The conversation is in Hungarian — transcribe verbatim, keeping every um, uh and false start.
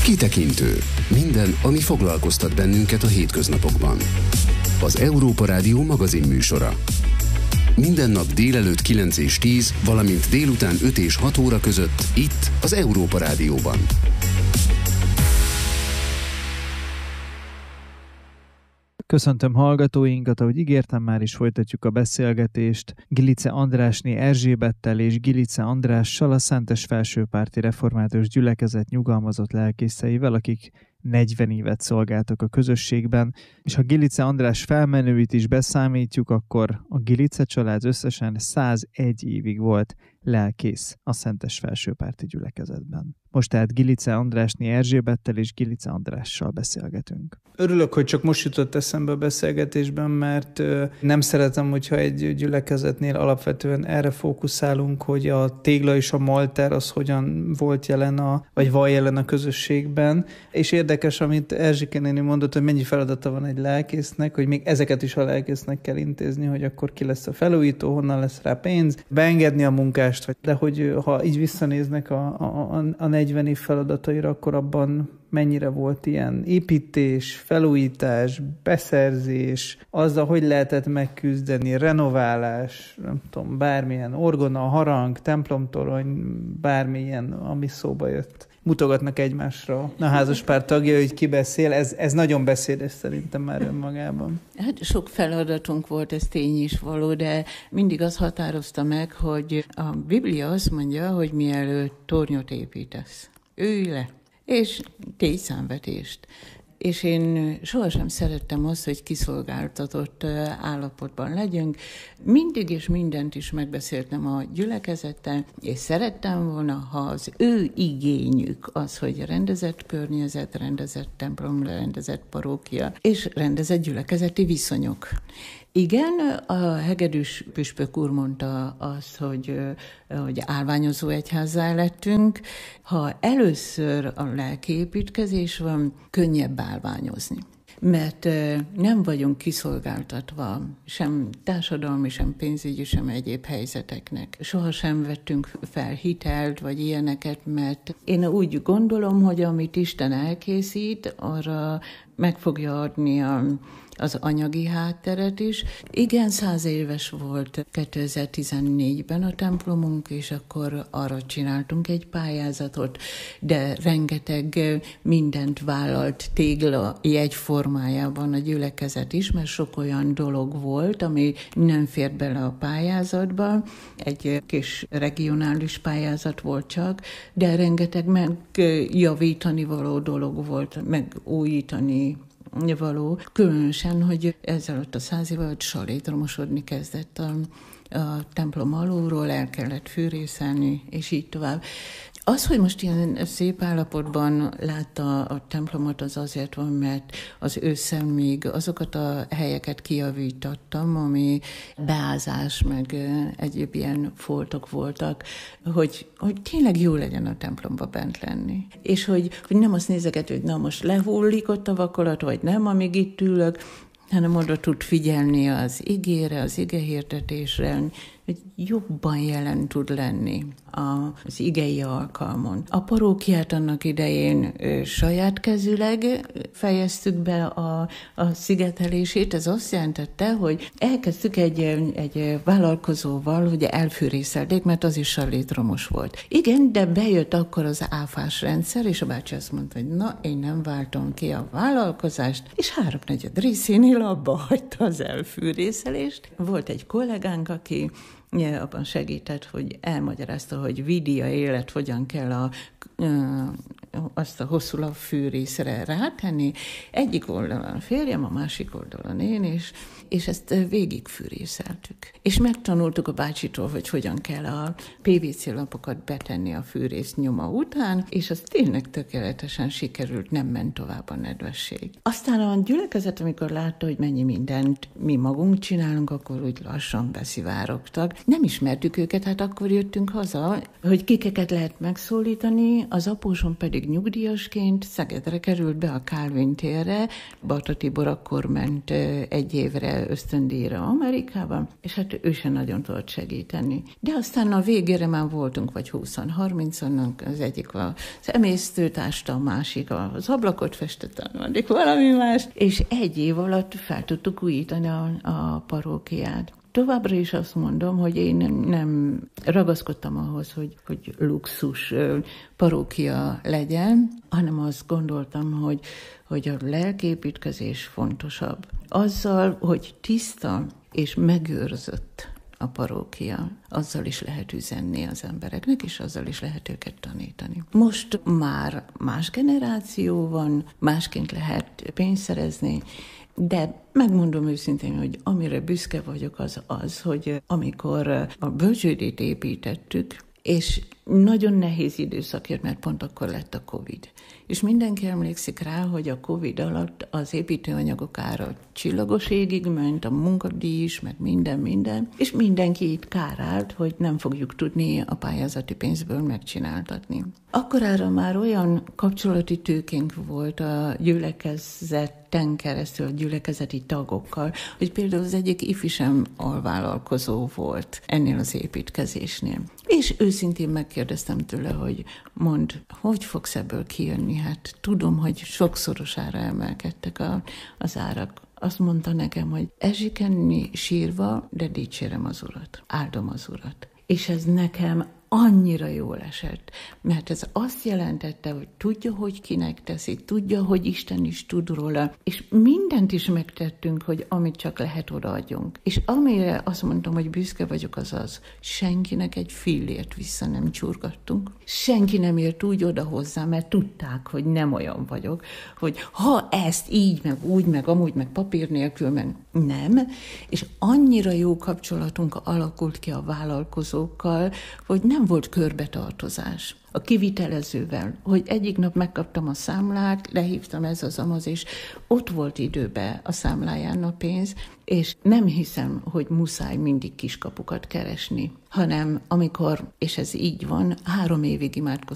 Kitekintő. Minden, ami foglalkoztat bennünket a hétköznapokban. Az Európa Rádió magazin műsora. Minden nap délelőtt kilenc és tíz, valamint délután öt és hat óra között itt az Európa Rádióban. Köszöntöm hallgatóinkat, ahogy ígértem, már is folytatjuk a beszélgetést Gilice Andrásné Erzsébettel és Gilice Andrással, a Szentesfelsőpárti Református Gyülekezet nyugalmazott lelkészeivel, akik negyven évet szolgáltak a közösségben, és ha Gilice András felmenőit is beszámítjuk, akkor a Gilice család összesen százegy évig volt lelkész a Szentesfelsőpárti Gyülekezetben. Most tehát Gilice Andrásné Erzsébettel és Gilice Andrással beszélgetünk. Örülök, hogy csak most jutott eszembe a beszélgetésben, mert nem szeretem, hogyha egy gyülekezetnél alapvetően erre fókuszálunk, hogy a tégla és a malter az hogyan volt jelen, a, vagy van jelen a közösségben. És érdekes, amit Erzsike néni mondott, hogy mennyi feladata van egy lelkésznek, hogy még ezeket is a lelkésznek kell intézni, hogy akkor ki lesz a felújító, honnan lesz rá pénz, beengedni a munkást, de hogy ha így visszanéznek a, a, a negyven év feladataira, akkor abban mennyire volt ilyen építés, felújítás, beszerzés, azzal, hogy lehetett megküzdeni, renoválás, nem tudom, bármilyen orgona, harang, templomtorony, bármilyen, ami szóba jött. Mutogatnak egymásra a házaspár tagja, hogy ki beszél, ez, ez nagyon beszédes szerintem már önmagában. Hát sok feladatunk volt, ez tény is való, de mindig az határozta meg, hogy a Biblia azt mondja, hogy mielőtt tornyot építesz, ülj le, és tégy számvetést. És én sohasem szerettem azt, hogy kiszolgáltatott állapotban legyünk. Mindig és mindent is megbeszéltem a gyülekezettel, és szerettem volna, ha az ő igényük az, hogy rendezett környezet, rendezett templom, rendezett parókia, és rendezett gyülekezeti viszonyok. Igen, a hegedűs püspök úr mondta azt, hogy, hogy állványozó egyházzá lettünk. Ha először a lelkiépítkezés van, könnyebb állványozni. Mert nem vagyunk kiszolgáltatva sem társadalmi, sem pénzügyi, sem egyéb helyzeteknek. Soha sem vettünk fel hitelt, vagy ilyeneket, mert én úgy gondolom, hogy amit Isten elkészít, arra meg fogja adni a az anyagi hátteret is. Igen, száz éves volt kétezer-tizennégyben a templomunk, és akkor arra csináltunk egy pályázatot, de rengeteg mindent vállalt tégla jegyformájában a gyülekezet is, mert sok olyan dolog volt, ami nem fért bele a pályázatba. Egy kis regionális pályázat volt csak, de rengeteg megjavítani való dolog volt, megújítani való. Különösen, hogy ezzel ott a száz év alatt salétromosodni kezdett a, a templom alulról, el kellett fűrészelni, és így tovább. Az, hogy most ilyen szép állapotban látta a templomot, az azért van, mert az ősszel még azokat a helyeket kijavítottam, ami beázás, meg egyéb ilyen foltok voltak, hogy, hogy tényleg jó legyen a templomba bent lenni. És hogy, hogy nem azt nézeket, hogy na most lehullik ott a vakolat, vagy nem, amíg itt ülök, hanem oda tud figyelni az igére, az igehirdetésre, hogy jobban jelen tud lenni az igei alkalmon. A parókiát annak idején saját kezűleg fejeztük be a, a szigetelését. Ez azt jelentette, hogy elkezdtük egy, egy vállalkozóval, hogy elfűrészelték, mert az is salétromos volt. Igen, de bejött akkor az áfás rendszer, és a bácsi azt mondta, hogy na, én nem váltom ki a vállalkozást, és háromnegyed részénél abba hagyta az elfűrészelést. Volt egy kollégánk, aki Ja, abban segített, hogy elmagyarázta, hogy vidia élet, hogyan kell a, azt a hosszú lapfűrészre rátenni. Egyik oldalon a férjem, a másik oldalon én, és, és ezt végigfűrészeltük. És megtanultuk a bácsitól, hogy hogyan kell a pé vé cé lapokat betenni a fűrész nyoma után, és az tényleg tökéletesen sikerült, nem ment tovább a nedvesség. Aztán a gyülekezet, amikor látta, hogy mennyi mindent mi magunk csinálunk, akkor úgy lassan beszivárogtak. Nem ismertük őket, hát akkor jöttünk haza, hogy kikeket lehet megszólítani, az apósom pedig még nyugdíjasként Szegedre került be a Kálvin térre. Barta Tibor akkor ment egy évre ösztöndíjra Amerikában, és hát ő sem nagyon tudott segíteni. De aztán a végére már voltunk, vagy húszan, harmincan, az egyik az emésztőt ásta, a másik az ablakot festette, a másik valami más, és egy év alatt fel tudtuk újítani a, a parókiát. Továbbra is azt mondom, hogy én nem, nem ragaszkodtam ahhoz, hogy, hogy luxus parókia legyen, hanem azt gondoltam, hogy, hogy a lelképítkezés fontosabb. Azzal, hogy tiszta és megőrzött a parókia, azzal is lehet üzenni az embereknek, és azzal is lehet őket tanítani. Most már más generáció van, másként lehet pénzt szerezni, de megmondom őszintén, hogy amire büszke vagyok, az az, hogy amikor a bölcsődét építettük, és nagyon nehéz időszak jött, mert pont akkor lett a Covid. És mindenki emlékszik rá, hogy a Covid alatt az építőanyagok ára csillagos égig ment, a munkadíj is, meg minden, minden, és mindenki itt kárált, hogy nem fogjuk tudni a pályázati pénzből megcsináltatni. Akkorára már olyan kapcsolati tőkénk volt a gyülekezeten keresztül, a gyülekezeti tagokkal, hogy például az egyik ifi sem alvállalkozó volt ennél az építkezésnél. És őszintén megkérdeztem tőle, hogy mondd, hogy fogsz ebből kijönni? Hát tudom, hogy sokszorosára emelkedtek a, az árak. Azt mondta nekem, hogy ezsikenni sírva, de dicsérem az Urat, áldom az Urat. És ez nekem annyira jól esett, mert ez azt jelentette, hogy tudja, hogy kinek teszi, tudja, hogy Isten is tud róla, és mindent is megtettünk, hogy amit csak lehet odaadjunk. És amire azt mondtam, hogy büszke vagyok, az az, senkinek egy fillért vissza nem csurgattunk. Senki nem ért úgy oda hozzá, mert tudták, hogy nem olyan vagyok, hogy ha ezt így, meg úgy, meg amúgy, meg papír nélkül, meg nem. És annyira jó kapcsolatunk alakult ki a vállalkozókkal, hogy nem volt körbetartozás a kivitelezővel, hogy egyik nap megkaptam a számlát, lehívtam ez az amaz, és ott volt időben a számláján a pénz, és nem hiszem, hogy muszáj mindig kiskapukat keresni, hanem amikor, és ez így van, három évig imádkoztam